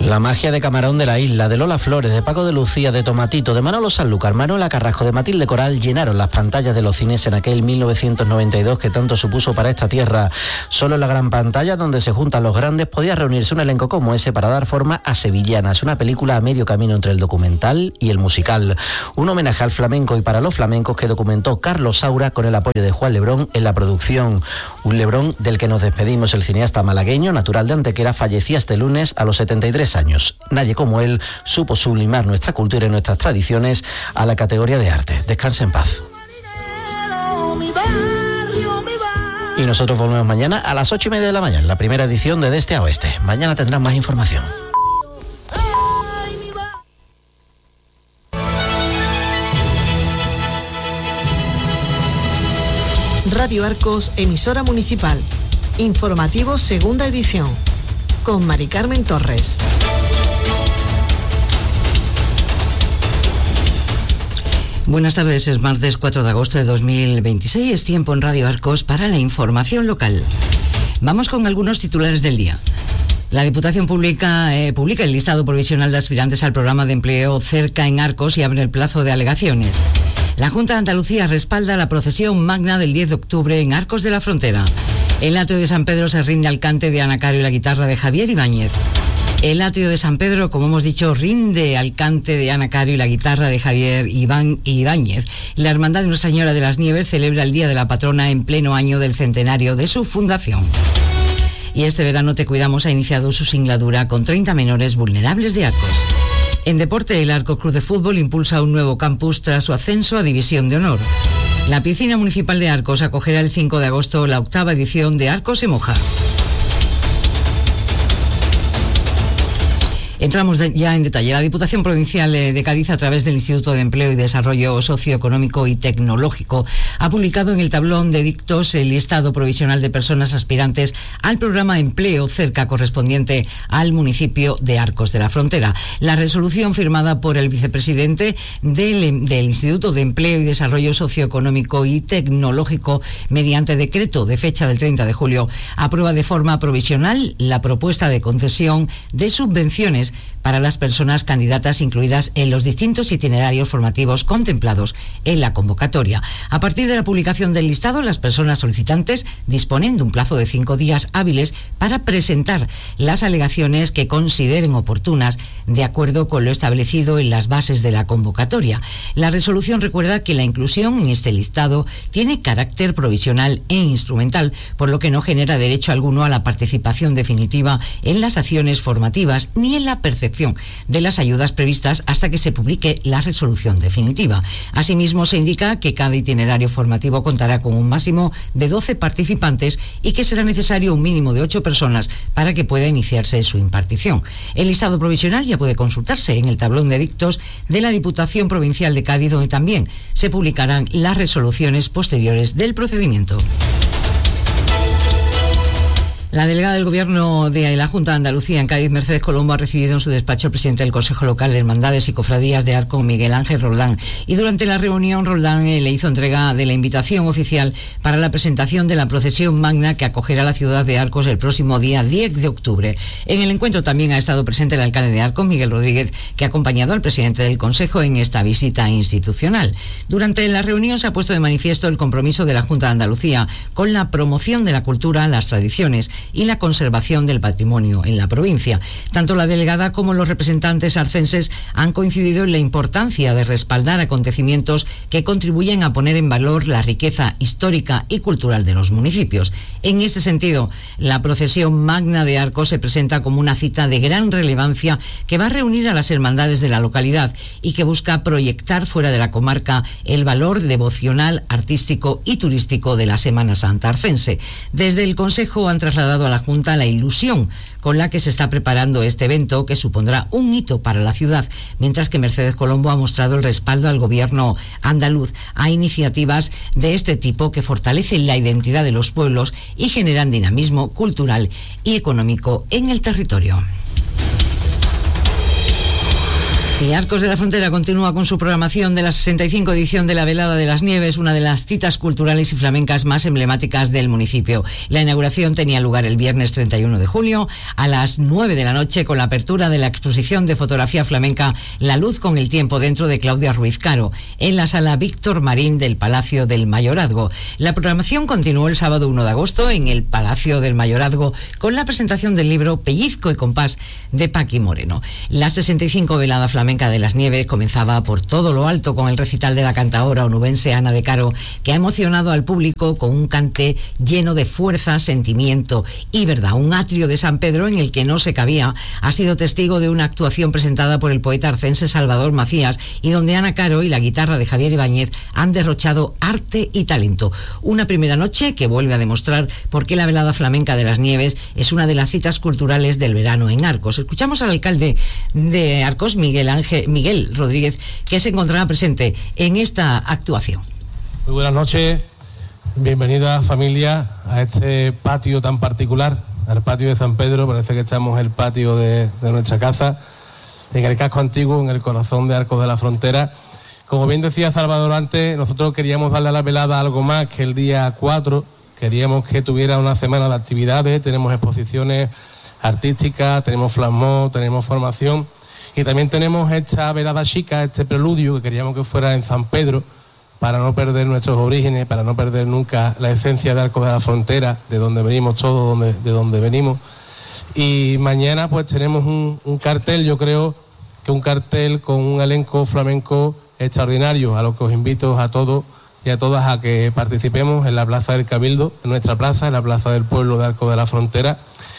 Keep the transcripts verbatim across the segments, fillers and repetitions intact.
La magia de Camarón de la Isla, de Lola Flores, de Paco de Lucía, de Tomatito, de Manolo Sanlúcar, Manuela Carrasco, de Matilde Coral llenaron las pantallas de los cines en aquel mil novecientos noventa y dos que tanto supuso para esta tierra. Solo en la gran pantalla, donde se juntan los grandes, podía reunirse un elenco como ese para dar forma a Sevillanas, una película a medio camino entre el documental y el musical. Un homenaje al flamenco y para los flamencos que documentó Carlos Saura con el apoyo de Juan Lebrón en la producción. Un Lebrón del que nos despedimos. El cineasta malagueño, natural de Antequera, fallecía este lunes a los setenta y tres años. Nadie como él supo sublimar nuestra cultura y nuestras tradiciones a la categoría de arte. Descanse en paz. Y nosotros volvemos mañana a las ocho y media de la mañana, la primera edición de De Este a Oeste. Mañana tendrán más información. Radio Arcos, emisora municipal. Informativo segunda edición. Con Mari Carmen Torres. Buenas tardes, es martes cuatro de agosto de dos mil veintiséis. Es tiempo en Radio Arcos para la información local. Vamos con algunos titulares del día. La Diputación Pública eh, publica el listado provisional de aspirantes al programa de empleo Cerca en Arcos y abre el plazo de alegaciones. La Junta de Andalucía respalda la procesión magna del diez de octubre en Arcos de la Frontera. El atrio de San Pedro se rinde al cante de Ana Caro y la guitarra de Javier Ibáñez. El atrio de San Pedro, como hemos dicho, rinde al cante de Ana Caro y la guitarra de Javier Iván Ibáñez. La Hermandad de Nuestra Señora de las Nieves celebra el Día de la Patrona en pleno año del centenario de su fundación. Y este verano Te Cuidamos ha iniciado su singladura con treinta menores vulnerables de Arcos. En deporte, el Arcos Club de Fútbol impulsa un nuevo campus tras su ascenso a División de Honor. La Piscina Municipal de Arcos acogerá el cinco de agosto la octava edición de Arcos se moja. Entramos de, ya en detalle. La Diputación Provincial de Cádiz, a través del Instituto de Empleo y Desarrollo Socioeconómico y Tecnológico, ha publicado en el tablón de dictos el listado provisional de personas aspirantes al programa Empleo Cerca correspondiente al municipio de Arcos de la Frontera. La resolución firmada por el vicepresidente del, del Instituto de Empleo y Desarrollo Socioeconómico y Tecnológico, mediante decreto de fecha del treinta de julio, aprueba de forma provisional la propuesta de concesión de subvenciones para las personas candidatas incluidas en los distintos itinerarios formativos contemplados en la convocatoria. A partir de la publicación del listado, las personas solicitantes disponen de un plazo de cinco días hábiles para presentar las alegaciones que consideren oportunas de acuerdo con lo establecido en las bases de la convocatoria. La resolución recuerda que la inclusión en este listado tiene carácter provisional e instrumental, por lo que no genera derecho alguno a la participación definitiva en las acciones formativas ni en la percepción de las ayudas previstas hasta que se publique la resolución definitiva. Asimismo, se indica que cada itinerario formativo contará con un máximo de doce participantes y que será necesario un mínimo de ocho personas para que pueda iniciarse su impartición. El listado provisional ya puede consultarse en el tablón de dictos de la Diputación Provincial de Cádiz, donde también se publicarán las resoluciones posteriores del procedimiento. La delegada del Gobierno de la Junta de Andalucía en Cádiz, Mercedes Colombo, ha recibido en su despacho al presidente del Consejo Local de Hermandades y Cofradías de Arcos, Miguel Ángel Roldán, y durante la reunión Roldán eh, le hizo entrega de la invitación oficial para la presentación de la procesión magna que acogerá la ciudad de Arcos el próximo día diez de octubre. En el encuentro también ha estado presente el alcalde de Arcos, Miguel Rodríguez, que ha acompañado al presidente del Consejo en esta visita institucional. Durante la reunión se ha puesto de manifiesto el compromiso de la Junta de Andalucía con la promoción de la cultura, las tradiciones y la conservación del patrimonio en la provincia. Tanto la delegada como los representantes arcenses han coincidido en la importancia de respaldar acontecimientos que contribuyen a poner en valor la riqueza histórica y cultural de los municipios. En este sentido, la procesión magna de Arcos se presenta como una cita de gran relevancia que va a reunir a las hermandades de la localidad y que busca proyectar fuera de la comarca el valor devocional, artístico y turístico de la Semana Santa arcense. Desde el Consejo han trasladado a la Junta la ilusión con la que se está preparando este evento, que supondrá un hito para la ciudad, mientras que Mercedes Colombo ha mostrado el respaldo al gobierno andaluz a iniciativas de este tipo que fortalecen la identidad de los pueblos y generan dinamismo cultural y económico en el territorio. Y Arcos de la Frontera continúa con su programación de la sesenta y cinco edición de la Velada de las Nieves, una de las citas culturales y flamencas más emblemáticas del municipio. La inauguración tenía lugar el viernes treinta y uno de julio a las nueve de la noche con la apertura de la exposición de fotografía flamenca La Luz con el Tiempo dentro de Claudia Ruiz Caro, en la sala Víctor Marín del Palacio del Mayorazgo. La programación continuó el sábado uno de agosto en el Palacio del Mayorazgo con la presentación del libro Pellizco y Compás de Paqui Moreno. La sesenta y cinco Velada Flamenca de las Nieves comenzaba por todo lo alto con el recital de la cantaora onubense Ana de Caro, que ha emocionado al público con un cante lleno de fuerza, sentimiento y verdad. Un atrio de San Pedro en el que no se cabía ha sido testigo de una actuación presentada por el poeta arcense Salvador Macías y donde Ana Caro y la guitarra de Javier Ibáñez han derrochado arte y talento. Una primera noche que vuelve a demostrar por qué la Velada Flamenca de las Nieves es una de las citas culturales del verano en Arcos. Escuchamos al alcalde de Arcos, Miguel Ángel Miguel Rodríguez, que se encontrará presente en esta actuación. Muy buenas noches, bienvenida familia a este patio tan particular, al patio de San Pedro. Parece que estamos en el patio de, de nuestra casa, en el casco antiguo, en el corazón de Arcos de la Frontera. Como bien decía Salvador antes, nosotros queríamos darle a la velada algo más que el día cuatro, queríamos que tuviera una semana de actividades, tenemos exposiciones artísticas, tenemos flasmó, tenemos formación. Y también tenemos esta velada chica, este preludio que queríamos que fuera en San Pedro, para no perder nuestros orígenes, para no perder nunca la esencia de Arcos de la Frontera, de donde venimos todos, donde, de donde venimos. Y mañana pues tenemos un, un cartel, yo creo que un cartel con un elenco flamenco extraordinario, a lo que os invito a todos y a todas a que participemos en la Plaza del Cabildo, en nuestra plaza, en la Plaza del Pueblo de Arcos de la Frontera.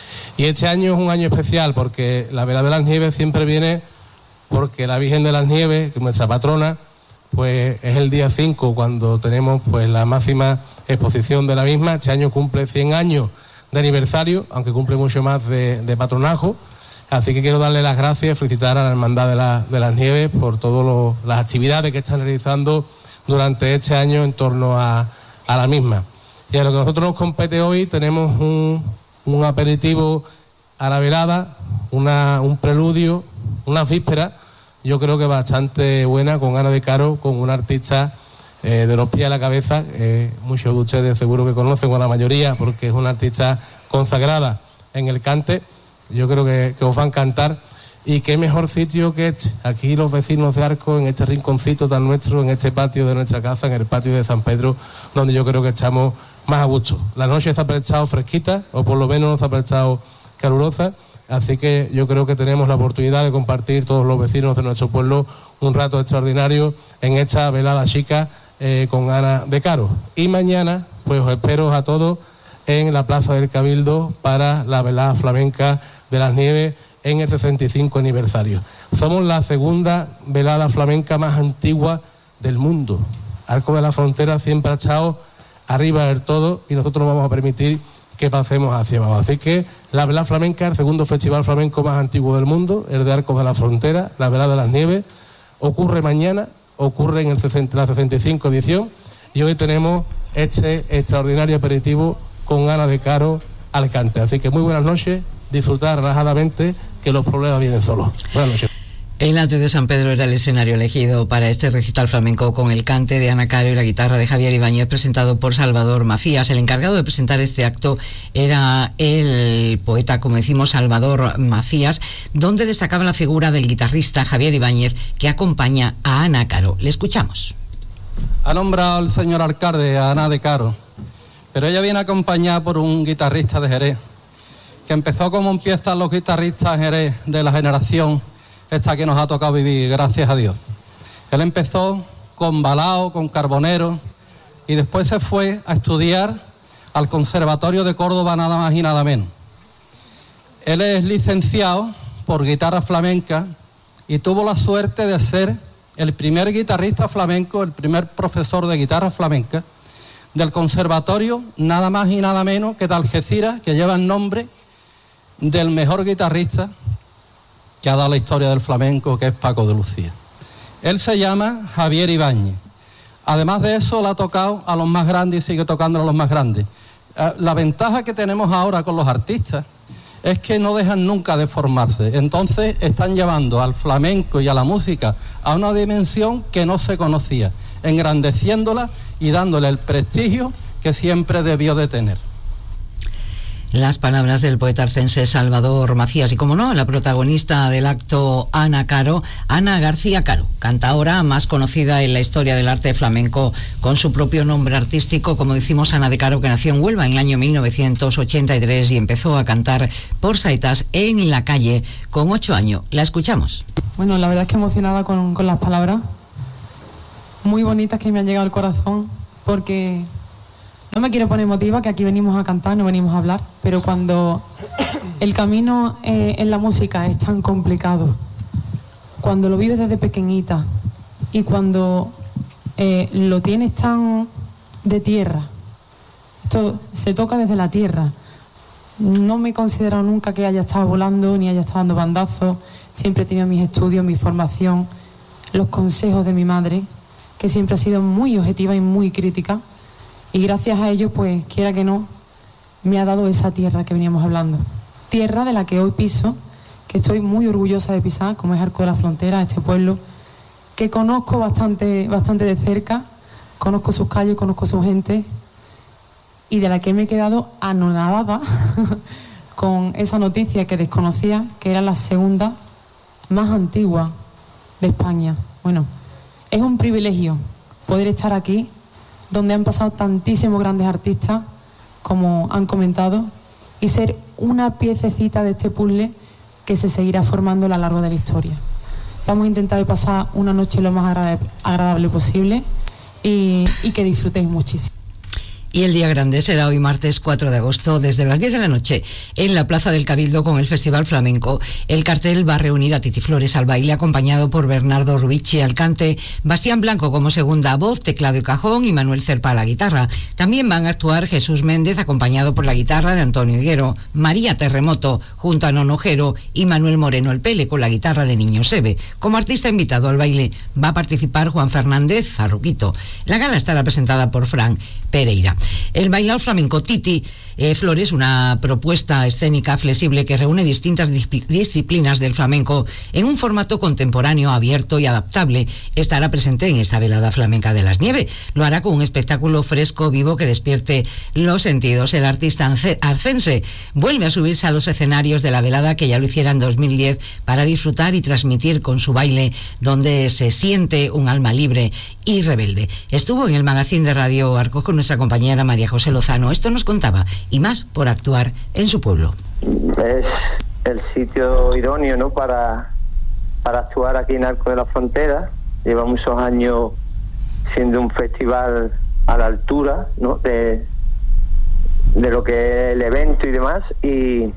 Y este año es un año especial porque la Velada de las Nieves siempre viene porque la Virgen de las Nieves, que es nuestra patrona, pues es el día cinco cuando tenemos pues la máxima exposición de la misma. Este año cumple cien años de aniversario, aunque cumple mucho más de, de patronajo. Así que quiero darle las gracias, felicitar a la Hermandad de, la, de las Nieves por todas las actividades que están realizando durante este año en torno a, a la misma. Y a lo que a nosotros nos compete hoy tenemos un... un aperitivo a la velada, una, un preludio, una víspera, yo creo que bastante buena, con Ana de Caro, con un artista eh, de los pies a la cabeza, eh, muchos de ustedes seguro que conocen, o la mayoría, porque es una artista consagrada en el cante, yo creo que, que os va a encantar. Y qué mejor sitio que este, aquí los vecinos de Arcos, en este rinconcito tan nuestro, en este patio de nuestra casa, en el patio de San Pedro, donde yo creo que estamos más a gusto. La noche está prestado fresquita, o por lo menos nos ha prestado calurosa, así que yo creo que tenemos la oportunidad de compartir todos los vecinos de nuestro pueblo un rato extraordinario en esta velada chica eh, con Ana de Caro. Y mañana, pues os espero a todos en la Plaza del Cabildo para la velada flamenca de las Nieves en el sesenta y cinco aniversario. Somos la segunda velada flamenca más antigua del mundo. Arcos de la Frontera siempre ha estado arriba del todo y nosotros no vamos a permitir que pasemos hacia abajo. Así que la velada flamenca, el segundo festival flamenco más antiguo del mundo, el de Arcos de la Frontera, la velada de las Nieves, ocurre mañana, ocurre en el sesenta, la sesenta y cinco edición, y hoy tenemos este extraordinario aperitivo con Ana de Caro al cante. Así que muy buenas noches, disfrutar relajadamente, que los problemas vienen solos. Buenas noches. El atrio de San Pedro era el escenario elegido para este recital flamenco con el cante de Ana Caro y la guitarra de Javier Ibáñez, presentado por Salvador Macías. El encargado de presentar este acto era el poeta, como decimos, Salvador Macías, donde destacaba la figura del guitarrista Javier Ibáñez, que acompaña a Ana Caro. Le escuchamos. Ha nombrado el señor alcalde a Ana de Caro, pero ella viene acompañada por un guitarrista de Jerez, que empezó como empiezan los guitarristas en Jerez de la generación esta que nos ha tocado vivir, gracias a Dios. Él empezó con balao, con carbonero, y después se fue a estudiar al Conservatorio de Córdoba, nada más y nada menos. Él es licenciado por guitarra flamenca y tuvo la suerte de ser el primer guitarrista flamenco, el primer profesor de guitarra flamenca del Conservatorio, nada más y nada menos que de Algeciras, que lleva el nombre del mejor guitarrista que ha dado la historia del flamenco, que es Paco de Lucía. Él se llama Javier Ibáñez. Además de eso, le ha tocado a los más grandes y sigue tocando a los más grandes. La ventaja que tenemos ahora con los artistas es que no dejan nunca de formarse. Entonces están llevando al flamenco y a la música a una dimensión que no se conocía, engrandeciéndola y dándole el prestigio que siempre debió de tener. Las palabras del poeta arcense Salvador Macías y, como no, la protagonista del acto, Ana Caro, Ana García Caro, cantaora más conocida en la historia del arte flamenco con su propio nombre artístico, como decimos, Ana de Caro, que nació en Huelva en el año mil novecientos ochenta y tres y empezó a cantar por saetas en la calle con ocho años. La escuchamos. Bueno, la verdad es que emocionada con, con las palabras, muy bonitas que me han llegado al corazón, porque no me quiero poner emotiva, que aquí venimos a cantar, no venimos a hablar, pero cuando el camino eh, en la música es tan complicado, cuando lo vives desde pequeñita y cuando eh, lo tienes tan de tierra, esto se toca desde la tierra. No me he considerado nunca que haya estado volando ni haya estado dando bandazos, siempre he tenido mis estudios, mi formación, los consejos de mi madre, que siempre ha sido muy objetiva y muy crítica. Y gracias a ello, pues, quiera que no, me ha dado esa tierra que veníamos hablando. Tierra de la que hoy piso, que estoy muy orgullosa de pisar, como es Arco de la Frontera, este pueblo, que conozco bastante, bastante de cerca, conozco sus calles, conozco su gente, y de la que me he quedado anonadada con esa noticia que desconocía, que era la segunda más antigua de España. Bueno, es un privilegio poder estar aquí, donde han pasado tantísimos grandes artistas, como han comentado, y ser una piececita de este puzzle que se seguirá formando a lo largo de la historia. Vamos a intentar pasar una noche lo más agradable, agradable posible y, y que disfrutéis muchísimo. Y el día grande será hoy martes cuatro de agosto desde las diez de la noche en la Plaza del Cabildo con el Festival Flamenco. El cartel va a reunir a Titi Flores al baile, acompañado por Bernardo Rubici al cante, Bastián Blanco como segunda voz, teclado y cajón, y Manuel Cerpa a la guitarra. También van a actuar Jesús Méndez acompañado por la guitarra de Antonio Higuero, María Terremoto junto a Nono Jero y Manuel Moreno el Pele con la guitarra de Niño Sebe. Como artista invitado al baile va a participar Juan Fernández Farruquito. La gala estará presentada por Fran Pereira. El bailador flamenco Titi eh, Flores, una propuesta escénica flexible que reúne distintas discipl- disciplinas del flamenco en un formato contemporáneo, abierto y adaptable, estará presente en esta velada flamenca de las Nieves. Lo hará con un espectáculo fresco, vivo, que despierte los sentidos. El artista arcense vuelve a subirse a los escenarios de la velada, que ya lo hiciera en dos mil diez, para disfrutar y transmitir con su baile, donde se siente un alma libre y rebelde. Estuvo en el magazín de Radio Arcos con nuestra compañera María José Lozano. Esto nos contaba, y más por actuar en su pueblo. Es el sitio idóneo, ¿no?, para, para actuar aquí en Arco de la Frontera. Lleva muchos años siendo un festival a la altura, ¿no?, de, de lo que es el evento y demás, y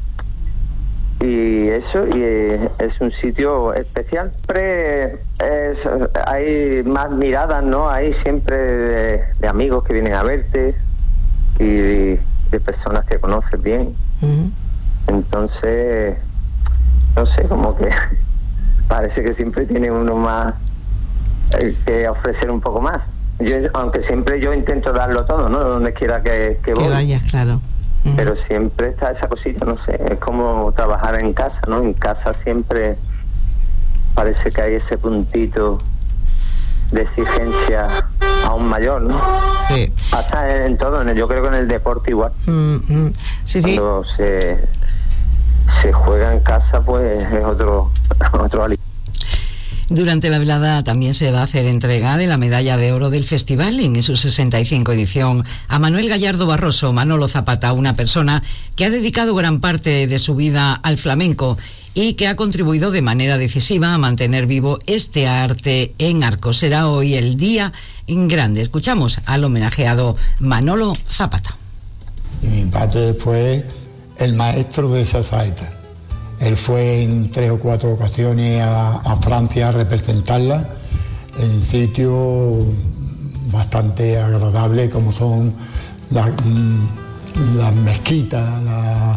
y eso, y es un sitio especial. Siempre es, hay más miradas, ¿no? Hay siempre de, de amigos que vienen a verte y de, de personas que conoces bien. Uh-huh. Entonces, no sé, como que parece que siempre tiene uno más eh, que ofrecer un poco más. Yo, aunque siempre yo intento darlo todo, ¿no?, donde quiera que, que voy. Que vayas, claro. Pero siempre está esa cosita, no sé, es como trabajar en casa, ¿no? En casa siempre parece que hay ese puntito de exigencia aún mayor, ¿no? Sí. Pasa en todo, yo creo que en el deporte igual. Mm-hmm. Sí, Cuando sí. se se juega en casa, pues es otro otro alivio. Durante la velada también se va a hacer entrega de la medalla de oro del festival en su sesenta y cinco edición a Manuel Gallardo Barroso, Manolo Zapata, una persona que ha dedicado gran parte de su vida al flamenco y que ha contribuido de manera decisiva a mantener vivo este arte en Arcos. Será hoy el día en grande. Escuchamos al homenajeado Manolo Zapata. Mi padre fue el maestro de esa saeta. Él fue en tres o cuatro ocasiones a, a Francia a representarla en sitios bastante agradables, como son las la mezquitas, la,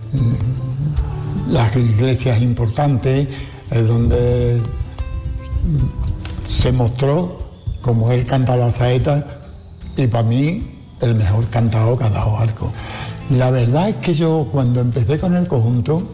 las iglesias importantes, eh, donde se mostró como él canta la saeta, y para mí el mejor cantado que ha dado Arco. La verdad es que yo cuando empecé con el conjunto,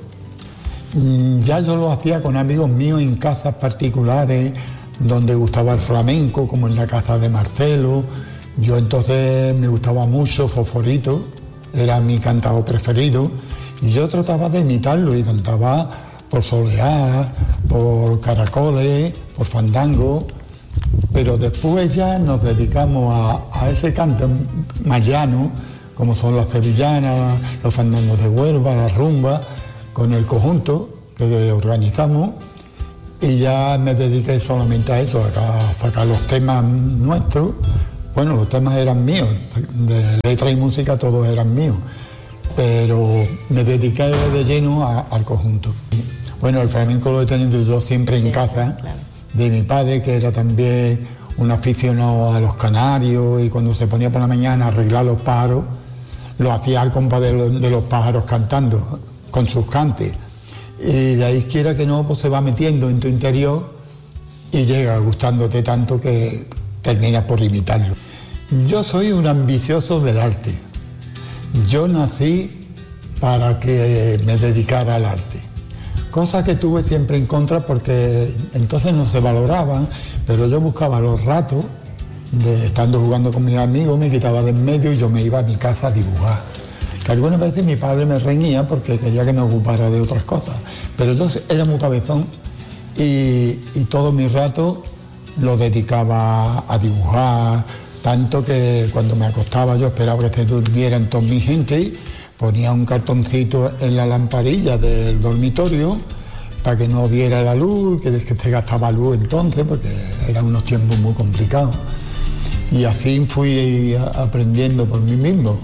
ya yo lo hacía con amigos míos en casas particulares, donde gustaba el flamenco, como en la casa de Marcelo. Yo entonces me gustaba mucho Fosforito, era mi cantador preferido, y yo trataba de imitarlo y cantaba por soleá, por caracoles, por fandango, pero después ya nos dedicamos a, a ese canto más llano, como son las sevillanas, los fandangos de Huelva, la rumba, con el conjunto que organizamos, y ya me dediqué solamente a eso, a sacar los temas nuestros. Bueno, los temas eran míos, de letra y música todos eran míos, pero me dediqué de lleno a, al conjunto. Bueno, el flamenco lo he tenido yo siempre en sí, casa, claro, de mi padre, que era también un aficionado a los canarios, y cuando se ponía por la mañana a arreglar los pájaros, lo hacía al compás de, lo, de los pájaros cantando, con sus cantes. Y de ahí quiera que no, pues se va metiendo en tu interior y llega gustándote tanto que terminas por imitarlo. Yo soy un ambicioso del arte. Yo nací para que me dedicara al arte. Cosa que tuve siempre en contra porque entonces no se valoraban, pero yo buscaba los ratos de estando jugando con mis amigos, me quitaba de en medio y yo me iba a mi casa a dibujar. Que algunas veces mi padre me reñía porque quería que me ocupara de otras cosas, pero yo era muy cabezón y, y todo mi rato lo dedicaba a dibujar, tanto que cuando me acostaba yo esperaba que se durmieran toda mi gente, ponía un cartoncito en la lamparilla del dormitorio para que no diera la luz, que, que se gastaba luz entonces, porque eran unos tiempos muy complicados. Y así fui aprendiendo por mí mismo.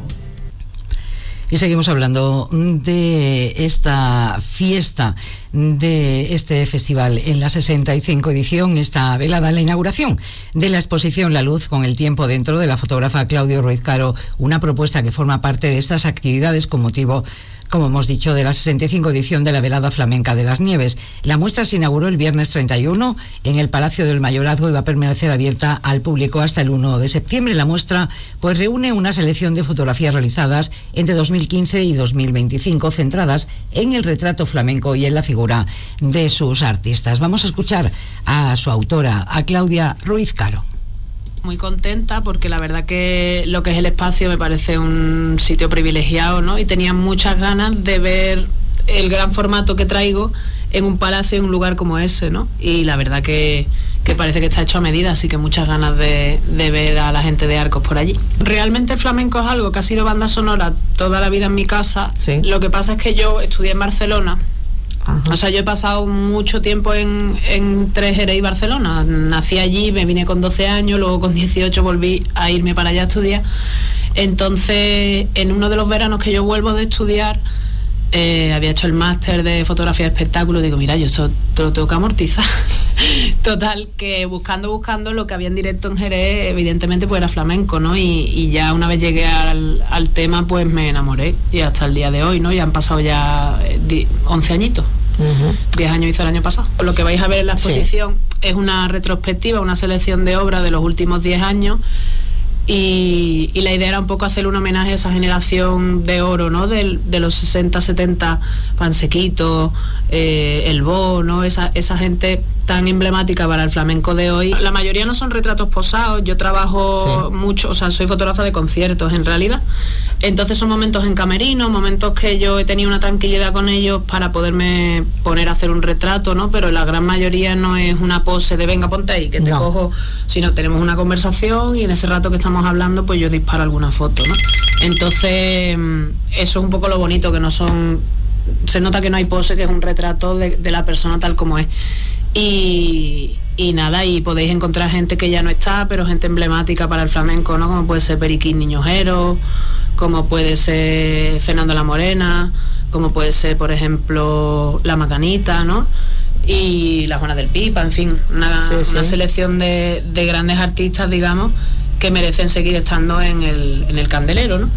Y seguimos hablando de esta fiesta, de este festival en la sesenta y cinco edición, esta velada, la inauguración de la exposición La Luz con el tiempo dentro, de la fotógrafa Claudia Ruiz Caro, una propuesta que forma parte de estas actividades con motivo, como hemos dicho, de la sesenta y cinco edición de la velada flamenca de las Nieves. La muestra se inauguró el viernes treinta y uno en el Palacio del Mayorazgo y va a permanecer abierta al público hasta el uno de septiembre. La muestra pues reúne una selección de fotografías realizadas entre dos mil quince y dos mil veinticinco, centradas en el retrato flamenco y en la figura de sus artistas. Vamos a escuchar a su autora, a Claudia Ruiz Caro. Muy contenta porque la verdad que lo que es el espacio me parece un sitio privilegiado, ¿no? Y tenía muchas ganas de ver el gran formato que traigo en un palacio, en un lugar como ese, ¿no? Y la verdad que, que parece que está hecho a medida, así que muchas ganas de, de ver a la gente de Arcos por allí. Realmente el flamenco es algo que ha sido banda sonora toda la vida en mi casa. Sí. Lo que pasa es que yo estudié en Barcelona. Ajá. O sea, yo he pasado mucho tiempo en, entre Jerez y Barcelona. Nací allí, me vine con doce años, luego con dieciocho volví a irme para allá a estudiar. Entonces, en uno de los veranos que yo vuelvo de estudiar, eh, había hecho el máster de fotografía de espectáculo. Digo, mira, yo esto te lo tengo que amortizar. Total, que buscando, buscando lo que había en directo en Jerez, evidentemente pues era flamenco, ¿no? Y, y ya una vez llegué al, al tema, pues me enamoré. Y hasta el día de hoy, ¿no? Ya han pasado ya once añitos. Uh-huh. diez años hizo el año pasado. Lo que vais a ver en la exposición sí. es una retrospectiva, una selección de obras de los últimos diez años. Y, y la idea era un poco hacer un homenaje a esa generación de oro, ¿no? De, de los sesenta, setenta, Pansequito, eh, El Bo, ¿no? Esa, esa gente tan emblemática para el flamenco de hoy. La mayoría no son retratos posados, yo trabajo sí. mucho, o sea, soy fotógrafa de conciertos en realidad. Entonces son momentos en camerino, momentos que yo he tenido una tranquilidad con ellos para poderme poner a hacer un retrato, ¿no? Pero la gran mayoría no es una pose de venga, ponte ahí, que te no. cojo, sino tenemos una conversación y en ese rato que estamos hablando, pues yo disparo alguna foto, ¿no? Entonces, eso es un poco lo bonito, que no son... Se nota que no hay pose, que es un retrato de, de la persona tal como es. Y, y nada, y podéis encontrar gente que ya no está, pero gente emblemática para el flamenco, ¿no? Como puede ser Periquín Niñojero, como puede ser Fernando La Morena, como puede ser, por ejemplo, La Macanita, ¿no? Y La Juana del Pipa, en fin, una, sí, sí. una selección de, de grandes artistas, digamos, que merecen seguir estando en el, en el candelero, ¿no?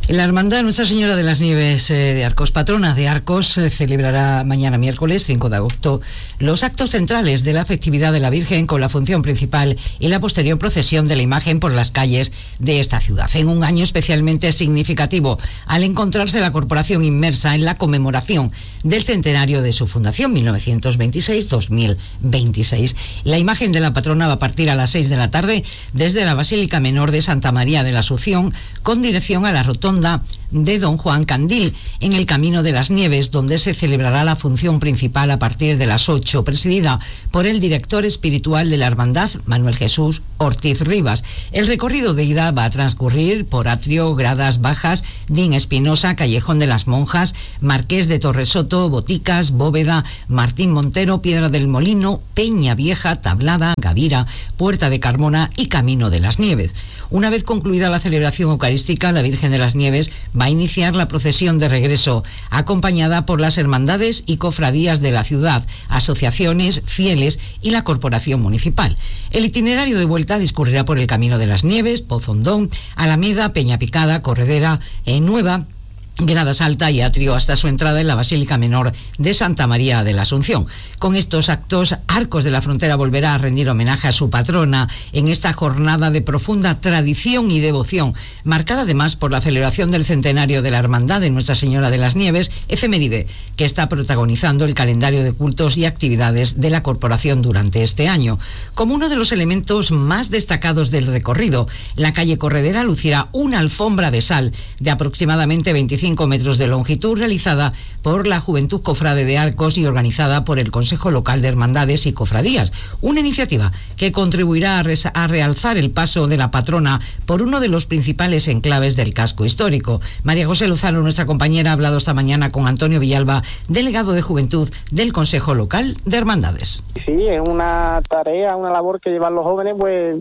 La Hermandad Nuestra Señora de las Nieves eh, de Arcos, patrona de Arcos, eh, celebrará mañana miércoles cinco de agosto los actos centrales de la festividad de la Virgen, con la función principal y la posterior procesión de la imagen por las calles de esta ciudad, en un año especialmente significativo al encontrarse la corporación inmersa en la conmemoración del centenario de su fundación, mil novecientos veintiséis dos mil veintiséis. La imagen de la patrona va a partir a las seis de la tarde desde la Basílica Menor de Santa María de la Asunción, con dirección a la rotonda de Don Juan Candil, en el Camino de las Nieves, donde se celebrará la función principal a partir de las ocho, presidida por el director espiritual de la Hermandad, Manuel Jesús Ortiz Rivas. El recorrido de ida va a transcurrir por Atrio, Gradas Bajas, Din Espinosa, Callejón de las Monjas, Marqués de Torresoto, Boticas, Bóveda, Martín Montero, Piedra del Molino, Peña Vieja, Tablada, Gavira, Puerta de Carmona y Camino de las Nieves. Una vez concluida la celebración eucarística, la Virgen de las Nieves va a iniciar la procesión de regreso, acompañada por las hermandades y cofradías de la ciudad, asociaciones, fieles y la corporación municipal. El itinerario de vuelta discurrirá por el Camino de las Nieves, Pozondón, Alameda, Peña Picada, Corredera, en Nueva, Gradas Alta y Atrio, hasta su entrada en la Basílica Menor de Santa María de la Asunción. Con estos actos, Arcos de la Frontera volverá a rendir homenaje a su patrona en esta jornada de profunda tradición y devoción, marcada además por la celebración del centenario de la Hermandad de Nuestra Señora de las Nieves, efeméride que está protagonizando el calendario de cultos y actividades de la corporación durante este año. Como uno de los elementos más destacados del recorrido, la calle Corredera lucirá una alfombra de sal de aproximadamente veinticinco metros de longitud, realizada por la Juventud Cofrade de Arcos y organizada por el Consejo Local de Hermandades y Cofradías, una iniciativa que contribuirá a, res- a realzar el paso de la patrona por uno de los principales enclaves del casco histórico. María José Lozano, nuestra compañera, ha hablado esta mañana con Antonio Villalba, delegado de Juventud del Consejo Local de Hermandades. Sí, es una tarea, una labor que llevan los jóvenes pues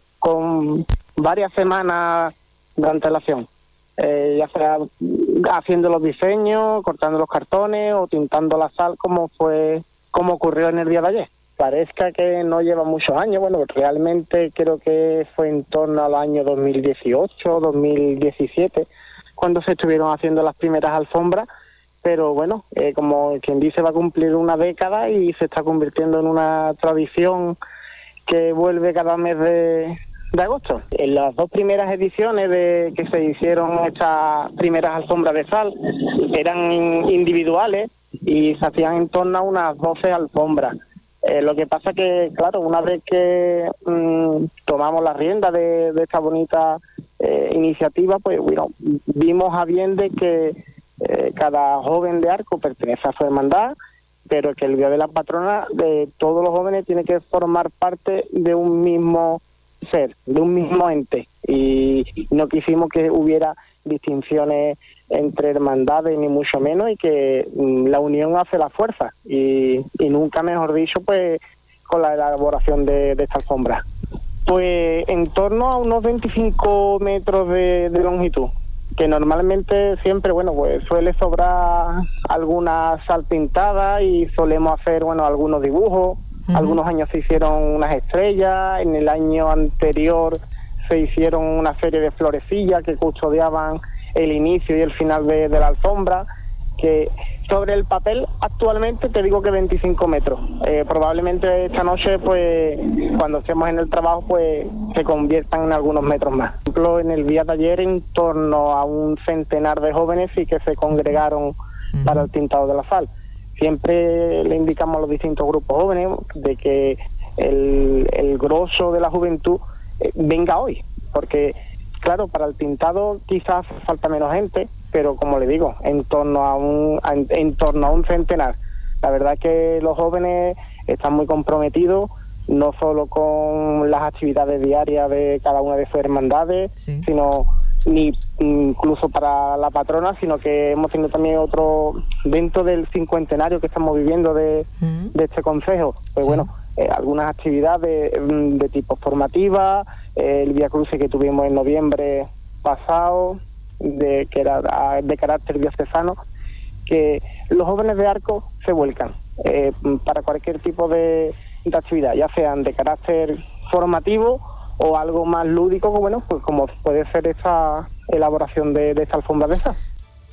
con varias semanas de antelación. Eh, ya sea haciendo los diseños, cortando los cartones o tintando la sal, como fue, como ocurrió en el día de ayer. Parezca que no lleva muchos años, bueno, realmente creo que fue en torno al año dos mil dieciocho, dos mil diecisiete, cuando se estuvieron haciendo las primeras alfombras, pero bueno, eh, como quien dice, va a cumplir una década y se está convirtiendo en una tradición que vuelve cada mes de... de agosto. En las dos primeras ediciones de que se hicieron estas primeras alfombras de sal eran individuales y se hacían en torno a unas doce alfombras. Eh, lo que pasa que, claro, una vez que mmm, tomamos la rienda de, de esta bonita eh, iniciativa, pues bueno, vimos a bien de que eh, cada joven de Arco pertenece a su hermandad, pero que el día de la patrona de todos los jóvenes tiene que formar parte de un mismo ser, de un mismo ente, y no quisimos que hubiera distinciones entre hermandades ni mucho menos, y que mm, la unión hace la fuerza, y, y nunca mejor dicho pues con la elaboración de, de esta alfombra. Pues en torno a unos veinticinco metros de, de longitud, que normalmente siempre, bueno, pues suele sobrar alguna sal pintada y solemos hacer, bueno, algunos dibujos. Uh-huh. Algunos años se hicieron unas estrellas, en el año anterior se hicieron una serie de florecillas que custodiaban el inicio y el final de, de la alfombra, que sobre el papel actualmente te digo que veinticinco metros. Eh, probablemente esta noche, pues cuando estemos en el trabajo, pues se conviertan en algunos metros más. Por ejemplo, en el día de ayer en torno a un centenar de jóvenes sí que se congregaron uh-huh. para el tintado de la sal. Siempre le indicamos a los distintos grupos jóvenes de que el, el grosso de la juventud eh, venga hoy, porque claro, para el tintado quizás falta menos gente, pero como le digo, en torno a un en, en torno a un centenar. La verdad es que los jóvenes están muy comprometidos, no solo con las actividades diarias de cada una de sus hermandades, sí. sino ni incluso para la patrona, sino que hemos tenido también otro dentro del cincuentenario que estamos viviendo de, mm. de este concejo. Pues sí. bueno, eh, algunas actividades de, de tipo formativa, eh, el Vía Cruce que tuvimos en noviembre pasado, de que era de carácter diocesano, que los jóvenes de Arco se vuelcan eh, para cualquier tipo de, de actividad, ya sean de carácter formativo o algo más lúdico, bueno, pues como puede ser esta, elaboración de, de esta alfombra de esa.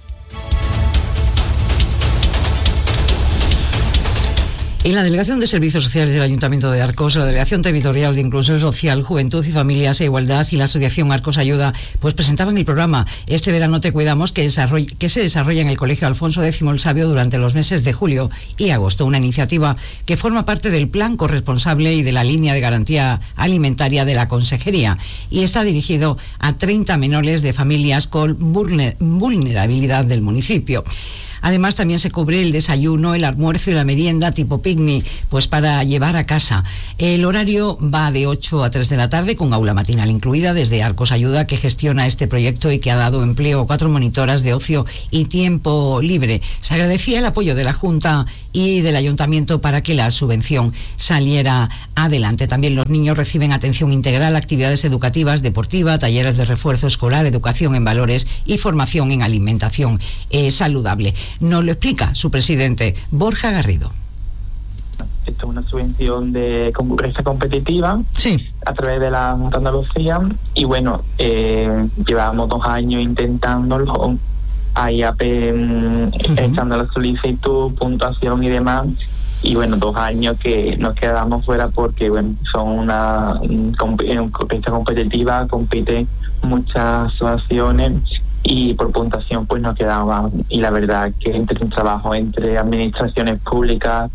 En la Delegación de Servicios Sociales del Ayuntamiento de Arcos, la Delegación Territorial de Inclusión Social, Juventud y Familias e Igualdad y la Asociación Arcos Ayuda, pues presentaban el programa Este Verano Te Cuidamos, que, que se desarrolla en el Colegio Alfonso X el Sabio durante los meses de julio y agosto, una iniciativa que forma parte del Plan Corresponsable y de la Línea de Garantía Alimentaria de la Consejería, y está dirigido a treinta menores de familias con vulnerabilidad del municipio. Además, también se cubre el desayuno, el almuerzo y la merienda tipo picnic, pues para llevar a casa. El horario va de ocho a tres de la tarde, con aula matinal incluida, desde Arcos Ayuda, que gestiona este proyecto y que ha dado empleo a cuatro monitoras de ocio y tiempo libre. Se agradecía el apoyo de la Junta y del Ayuntamiento para que la subvención saliera adelante. También los niños reciben atención integral, actividades educativas, deportiva, talleres de refuerzo escolar, educación en valores y formación en alimentación eh, saludable. Nos lo explica su presidente, Borja Garrido. Esto es una subvención de concurrencia competitiva, sí, a través de la Junta de Andalucía, y bueno, eh, llevábamos dos años intentándolo, ahí uh-huh. echando la solicitud, puntuación y demás, y bueno, dos años que nos quedamos fuera porque bueno, son una concurrencia competitiva, compiten muchas asociaciones y por puntuación pues nos quedaba, y la verdad que entre un trabajo entre administraciones públicas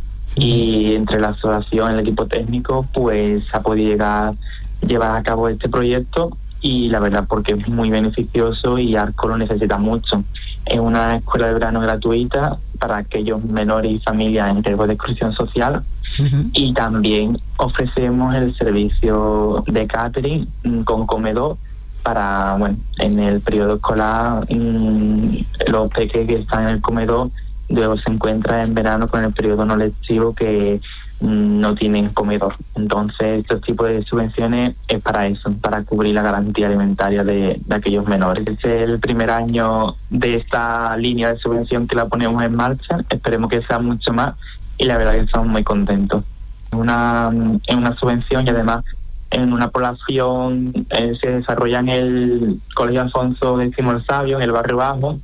y entre la asociación, el equipo técnico, pues ha podido llegar llevar a cabo este proyecto, y la verdad porque es muy beneficioso y Arcos lo necesita mucho. Es una escuela de verano gratuita para aquellos menores y familias en riesgo de exclusión social. Uh-huh. Y también ofrecemos el servicio de catering con comedor para, bueno, en el periodo escolar, mmm, los peques que están en el comedor luego se encuentran en verano con el periodo no lectivo que mmm, no tienen comedor. Entonces, estos tipos de subvenciones es para eso, para cubrir la garantía alimentaria de, de aquellos menores. Este es el primer año de esta línea de subvención que la ponemos en marcha. Esperemos que sea mucho más, y la verdad que estamos muy contentos. Es una, es una subvención, y además en una población eh, se desarrolla en el Colegio Alfonso X el Sabio, en el barrio Bajo.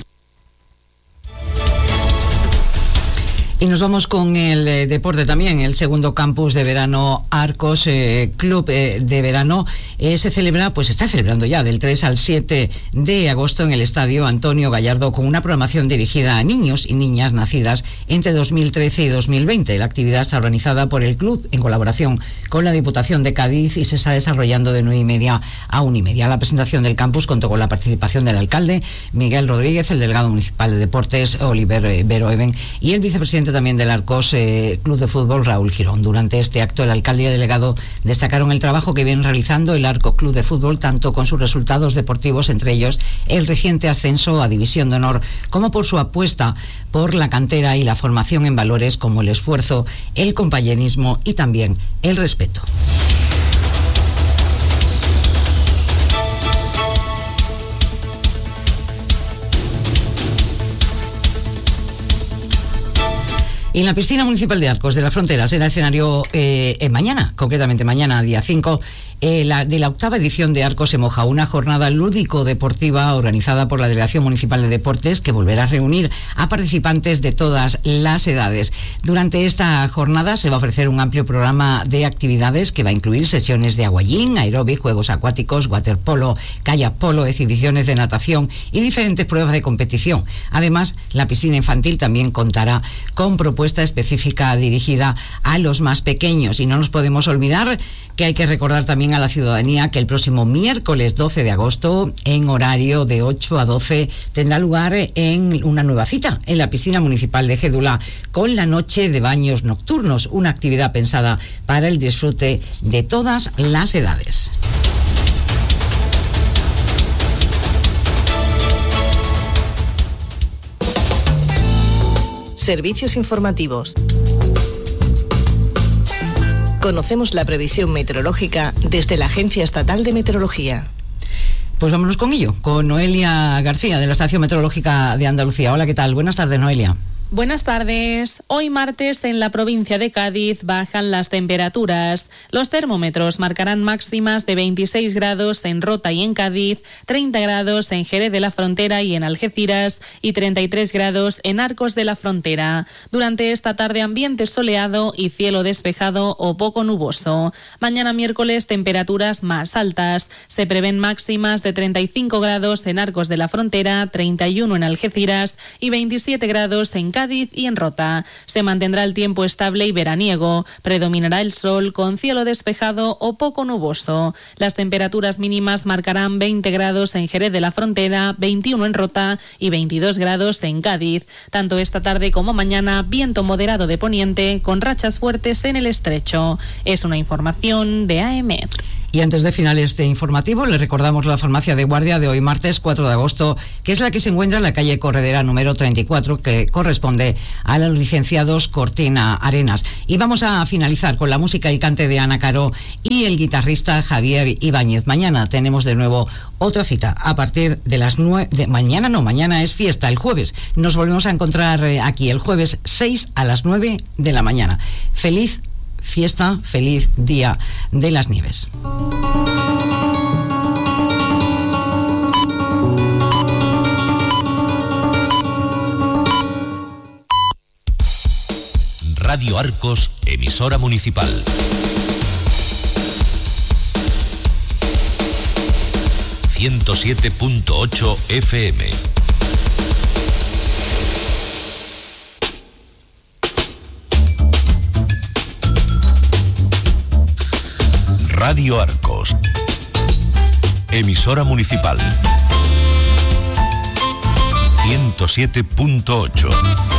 Y nos vamos con el eh, deporte también. El segundo campus de verano Arcos eh, Club eh, de Verano eh, se celebra, pues está celebrando ya del tres al siete de agosto en el Estadio Antonio Gallardo, con una programación dirigida a niños y niñas nacidas entre dos mil trece y dos mil veinte. La actividad está organizada por el club en colaboración con la Diputación de Cádiz y se está desarrollando de nueve y media a una y media. La presentación del campus contó con la participación del alcalde Miguel Rodríguez, el delegado municipal de Deportes Oliver eh, Veroeven y el vicepresidente también del Arcos eh, Club de Fútbol, Raúl Girón. Durante este acto, el alcalde y el delegado destacaron el trabajo que viene realizando el Arcos Club de Fútbol, tanto con sus resultados deportivos, entre ellos el reciente ascenso a División de Honor, como por su apuesta por la cantera y la formación en valores como el esfuerzo, el compañerismo y también el respeto. Y en la piscina municipal de Arcos de la Frontera será escenario eh, eh, mañana, concretamente mañana, día cinco, eh, la, de la octava edición de Arcos se moja, una jornada lúdico-deportiva organizada por la Delegación Municipal de Deportes, que volverá a reunir a participantes de todas las edades. Durante esta jornada se va a ofrecer un amplio programa de actividades que va a incluir sesiones de aguayín, aeróbic, juegos acuáticos, waterpolo, kayak polo, exhibiciones de natación y diferentes pruebas de competición. Además, la piscina infantil también contará con propuesta específica dirigida a los más pequeños. Y no nos podemos olvidar que hay que recordar también a la ciudadanía que el próximo miércoles doce de agosto, en horario de ocho a doce, tendrá lugar en una nueva cita en la piscina municipal de Gédula, con la noche de baños nocturnos, una actividad pensada para el disfrute de todas las edades. Servicios informativos. Conocemos la previsión meteorológica desde la Agencia Estatal de Meteorología. Pues vámonos con ello, con Noelia García, de la Estación Meteorológica de Andalucía. Hola, ¿qué tal? Buenas tardes, Noelia. Buenas tardes. Hoy martes en la provincia de Cádiz bajan las temperaturas. Los termómetros marcarán máximas de veintiséis grados en Rota y en Cádiz, treinta grados en Jerez de la Frontera y en Algeciras y treinta y tres grados en Arcos de la Frontera. Durante esta tarde ambiente soleado y cielo despejado o poco nuboso. Mañana miércoles temperaturas más altas. Se prevén máximas de treinta y cinco grados en Arcos de la Frontera, treinta y uno en Algeciras y veintisiete grados en Cádiz y en Rota. Se mantendrá el tiempo estable y veraniego. Predominará el sol con cielo despejado o poco nuboso. Las temperaturas mínimas marcarán veinte grados en Jerez de la Frontera, veintiuno en Rota y veintidós grados en Cádiz. Tanto esta tarde como mañana, viento moderado de poniente con rachas fuertes en el estrecho. Es una información de A E M E T. Y antes de final este informativo, les recordamos la farmacia de guardia de hoy martes cuatro de agosto, que es la que se encuentra en la calle Corredera número treinta y cuatro, que corresponde a los licenciados Cortina Arenas. Y vamos a finalizar con la música y cante de Ana Caro y el guitarrista Javier Ibáñez. Mañana tenemos de nuevo otra cita a partir de las nueve. De, mañana no, mañana es fiesta, el jueves. Nos volvemos a encontrar aquí el jueves seis a las nueve de la mañana. Feliz fiesta, feliz Día de las Nieves. Radio Arcos, emisora municipal. ciento siete punto ocho F M. Radio Arcos, emisora municipal. ciento siete punto ocho.